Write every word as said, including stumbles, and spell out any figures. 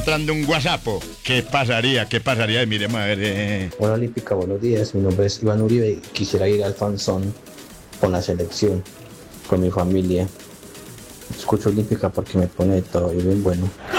entrando un WhatsApp. ¿Qué pasaría? ¿Qué pasaría? Miremos a ver. Eh. Hola Olímpica, buenos días. Mi nombre es Iván Uribe y quisiera ir al fanzón con la selección, con mi familia. Escucho Olímpica porque me pone de todo y bien bueno.